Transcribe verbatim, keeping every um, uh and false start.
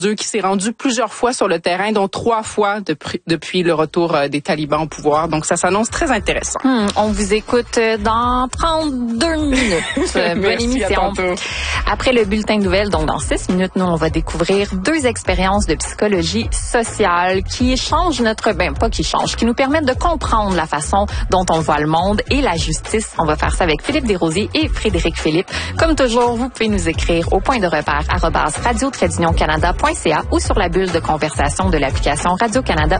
qui s'est rendu plusieurs fois sur le terrain, dont trois fois depuis, depuis le retour euh, des talibans au pouvoir. Donc, ça s'annonce très intéressant. Hum, on vous écoute dans trente-deux minutes. Bonne Merci, émission. à tantôt. Après le bulletin de nouvelles, donc dans six minutes, nous, on va découvrir deux expériences de psychologie sociale qui changent notre, ben, pas qui changent, qui nous permettent de comprendre la façon dont on voit le monde et la justice. On va faire ça avec Philippe Desrosiers et Frédéric Philippe. Comme toujours, vous pouvez nous écrire au point de repère arobase radio tiret d'union canada point c a ou sur la bulle de conversation de l'application Radio-Canada